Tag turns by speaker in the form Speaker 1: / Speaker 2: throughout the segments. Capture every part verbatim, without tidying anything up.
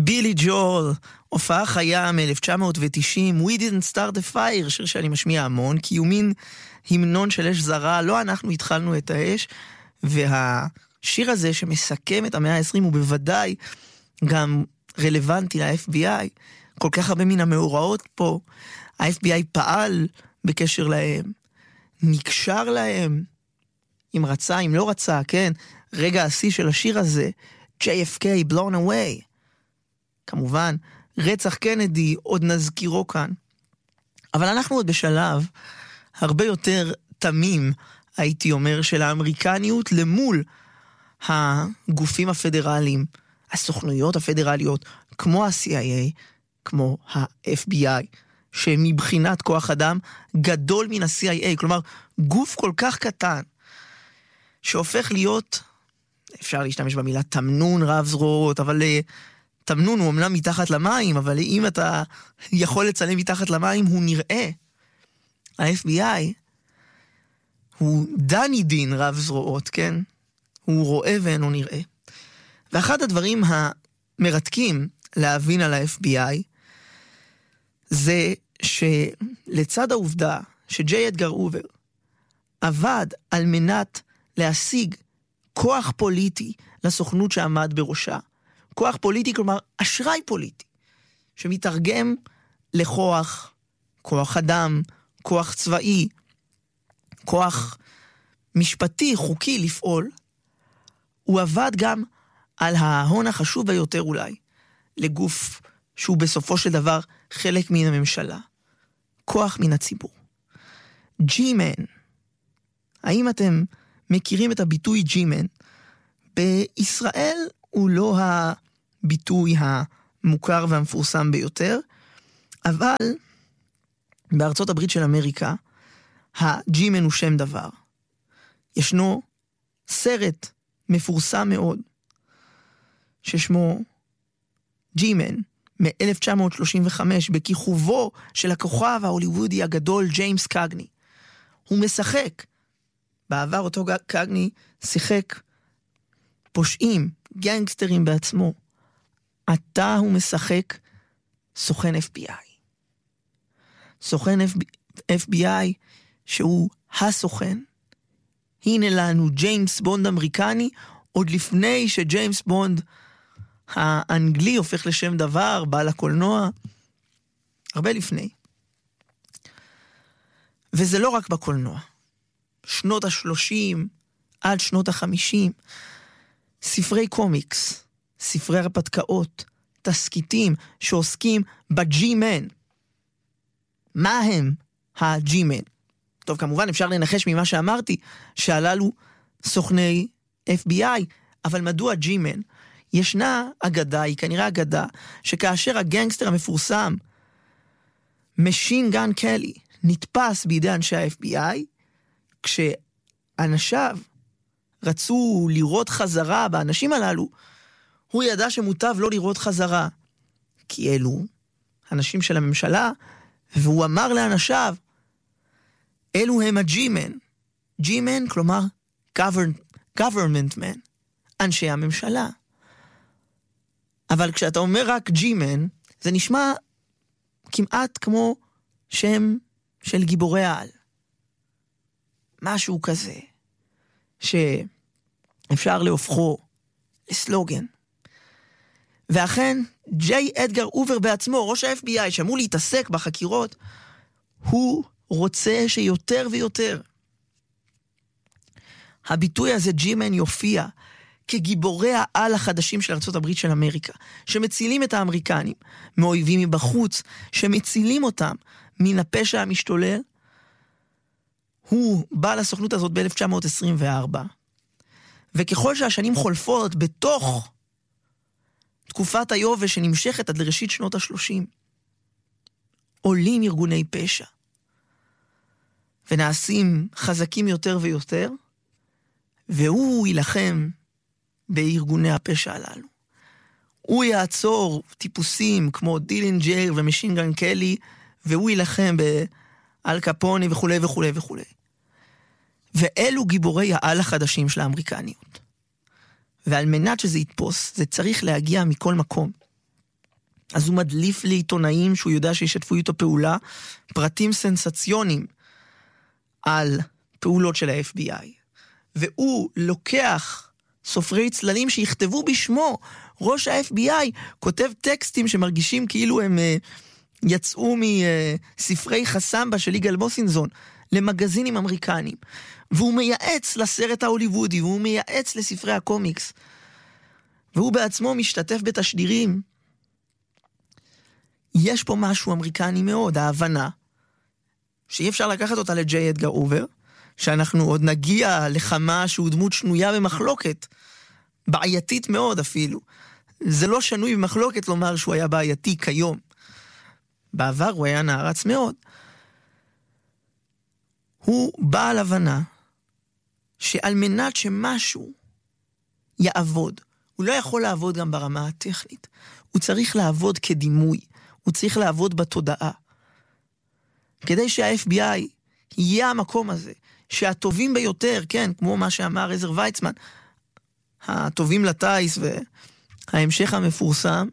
Speaker 1: בילי ג'ול, הופעה חיה מ-אלף תשע מאות תשעים, We Didn't Start the Fire, שיר שאני משמיע המון, כי הוא מין המנון של אש זרה, לא אנחנו התחלנו את האש, והשיר הזה שמסכם את המאה ה-עשרים הוא בוודאי גם רלוונטי ל-אף בי איי, כל כך הרבה מן המאורעות פה, ה-אף בי איי פעל בקשר להם, נקשר להם, אם רצה, אם לא רצה, כן, רגע השיא של השיר הזה, ג'יי אף קיי, Blown Away, כמובן, רצח קנדי, עוד נזכירו כאן. אבל אנחנו עוד בשלב הרבה יותר תמים, הייתי אומר, של האמריקניות למול הגופים הפדרליים, הסוכנויות הפדרליות, כמו ה-סי איי איי, כמו ה-אף בי איי, שמבחינת כוח אדם גדול מן ה-סי איי איי, כלומר, גוף כל כך קטן, שהופך להיות, אפשר להשתמש במילה תמנון רב זרועות, אבל תמנון הוא אמנם מתחת למים, אבל אם אתה יכול לצלם מתחת למים, הוא נראה. ה-אף בי איי הוא דני דין רב זרועות, כן? הוא רואה ואינו נראה. ואחד הדברים המרתקים להבין על ה-אף בי איי, זה שלצד העובדה שג'יי אדגר הובר עבד על מנת להשיג כוח פוליטי לסוכנות שעמד בראשה, כוח פוליטי, כלומר אשראי פוליטי, שמתרגם לכוח, כוח אדם, כוח צבאי, כוח משפטי, חוקי לפעול, הוא עבד גם על ההון החשוב ביותר אולי, לגוף שהוא בסופו של דבר חלק מן הממשלה, כוח מן הציבור. ג'י-מן, האם אתם מכירים את הביטוי ג'י-מן? בישראל הוא לא הביטוי המוכר והמפורסם ביותר, אבל בארצות הברית של אמריקה, הג'י-מן הוא שם דבר. ישנו סרט מפורסם מאוד, ששמו ג'י-מן, מ-אלף תשע מאות שלושים וחמש, בכיכובו של הכוכב ההוליוודי הגדול ג'יימס קאגני. הוא משחק, בעבר אותו קאגני שיחק פושעים, גנגסטרים בעצמו. עתה הוא משחק סוכן אף בי איי. סוכן אף בי איי שהוא הסוכן. הנה לנו ג'יימס בונד אמריקני, עוד לפני שג'יימס בונד האנגלי הופך לשם דבר, בעל הקולנוע, הרבה לפני. וזה לא רק בקולנוע. שנות ה-שלושים עד שנות ה-חמישים, ספרי קומיקס, ספרי הרפתקאות, תסקיטים שעוסקים בג'י-מן. מה הם הג'י-מן? טוב, כמובן אפשר לנחש ממה שאמרתי, שהללו סוכני אף בי איי, אבל מדוע ג'י-מן? ישנה אגדה, היא כנראה אגדה, שכאשר הגנגסטר המפורסם, משין גן קלי, נתפס בידי אנשי ה-אף בי איי, כשאנשיו רצו לראות חזרה באנשים הללו, הוא ידע שמוטב לא לראות חזרה, כי אלו אנשים של הממשלה, והוא אמר לאנשיו, אלו הם הג'י-מן. ג'י-מן, כלומר, government man, אנשי הממשלה. אבל כשאתה אומר רק ג'י-מן, זה נשמע כמעט כמו שם של גיבורי העל. משהו כזה, שאפשר להופכו לסלוגן. ואכן, ג'יי אדגר הובר בעצמו, ראש ה-אף בי איי, שאמור להתעסק בחקירות, הוא רוצה שיותר ויותר הביטוי הזה ג'י-מן יופיע כגיבורי העל החדשים של ארצות הברית של אמריקה, שמצילים את האמריקנים מאויבים מבחוץ, שמצילים אותם מן הפשע המשתולל. הוא בא לסוכנות הזאת ב-אלף תשע מאות עשרים וארבע, וככל שהשנים חולפות בתוך תקופת היובש שנמשכת עד לראשית שנות ה-שלושים, עולים ארגוני פשע, ונעשים חזקים יותר ויותר, והוא ילחם בארגוני הפשע הללו. הוא יעצור טיפוסים כמו דילינג'ר ומשין גן קלי, והוא ילחם באל קפוני וכו' וכו' וכו'. ואלו גיבורי העל החדשים של האמריקניות. ועל מנת שזה יתפוס, זה צריך להגיע מכל מקום. אז הוא מדליף לעיתונאים שהוא יודע שישתפו איתו פעולה, פרטים סנסציוניים על פעולות של ה-אף בי איי. והוא לוקח סופרי צללים שיכתבו בשמו. ראש ה-אף בי איי כותב טקסטים שמרגישים כאילו הם uh, יצאו מספרי חסמבה של יגאל בוסינזון למגזינים אמריקנים. והוא מייעץ לסרט ההוליוודי, והוא מייעץ לספרי הקומיקס. והוא בעצמו משתתף בתשדירים. יש פה משהו אמריקני מאוד, ההבנה, שאי אפשר לקחת אותה לג'יי אדגר הובר, שאנחנו עוד נגיע לכמה שהוא דמות שנויה במחלוקת, בעייתית מאוד אפילו. זה לא שנוי במחלוקת לומר שהוא היה בעייתי כיום. בעבר הוא היה נערץ מאוד. הוא בעל הבנה שעל מנת שמשהו יעבוד, הוא לא יכול לעבוד גם ברמה הטכנית. הוא צריך לעבוד כדימוי. הוא צריך לעבוד בתודעה. כדי שה-אף בי איי יהיה המקום הזה, שהטובים ביותר, כן, כמו מה שאמר עזר ויצמן, הטובים לטייס וההמשך המפורסם,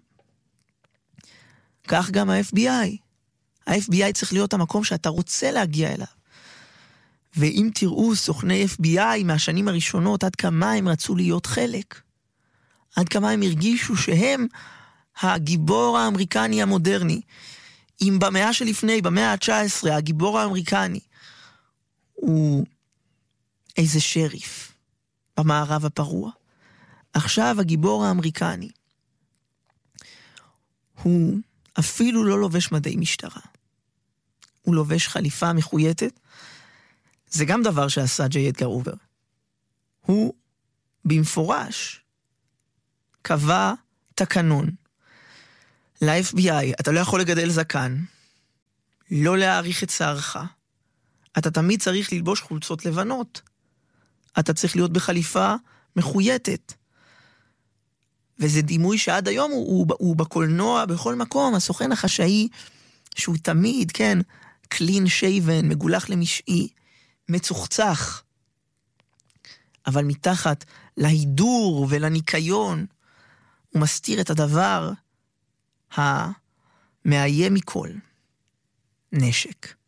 Speaker 1: כך גם ה-אף בי איי. ה-אף בי איי צריך להיות המקום שאתה רוצה להגיע אליו. ואם תראו סוכני אף בי איי מהשנים הראשונות, עד כמה הם רצו להיות חלק, עד כמה הם הרגישו שהם הגיבור האמריקני המודרני. אם במאה שלפני, במאה ה-תשע עשרה, הגיבור האמריקני הוא איזה שריף במערב הפרוע. עכשיו הגיבור האמריקני הוא אפילו לא לובש מדי משטרה. הוא לובש חליפה מחויטת. זה גם דבר שעשה ג'יי אדגר הובר. הוא במפורש קבע תקנון ל-אף בי איי. אתה לא יכול לגדל זקן, לא להעריך את שערך. אתה תמיד צריך ללבוש חולצות לבנות. אתה צריך להיות בחליפה מחויטת. וזה דימוי שעד היום הוא, הוא, הוא בקולנוע, בכל מקום, הסוכן החשאי, שהוא תמיד, כן, קלין שייבן, מגולח למשעי, מצוחצח. אבל מתחת להידור ולניקיון, הוא מסתיר את הדבר המאיים מכל. נשק.